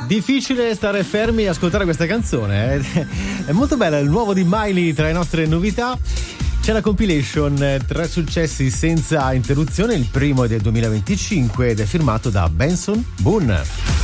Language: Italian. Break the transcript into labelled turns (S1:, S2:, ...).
S1: Difficile stare fermi e ascoltare questa canzone. È molto bella, il nuovo di Miley tra le nostre novità. C'è la compilation 3 successi senza interruzione, il primo è del 2025 ed è firmato da Benson Boone.